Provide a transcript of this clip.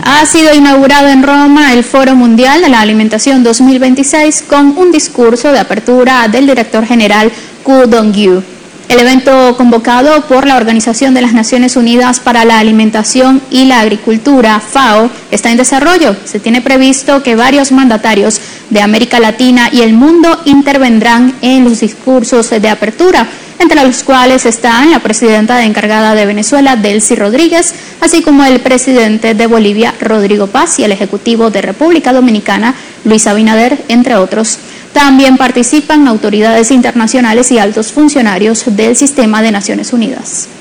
Ha sido inaugurado en Roma el Foro Mundial de la Alimentación 2026 con un discurso de apertura del director general Koo Dong-gyu. El evento, convocado por la Organización de las Naciones Unidas para la Alimentación y la Agricultura, FAO, está en desarrollo. Se tiene previsto que varios mandatarios de América Latina y el mundo intervendrán en los discursos de apertura, entre los cuales están la presidenta encargada de Venezuela, Delcy Rodríguez, así como el presidente de Bolivia, Rodrigo Paz, y el ejecutivo de República Dominicana, Luis Abinader, entre otros. También participan autoridades internacionales y altos funcionarios del sistema de Naciones Unidas.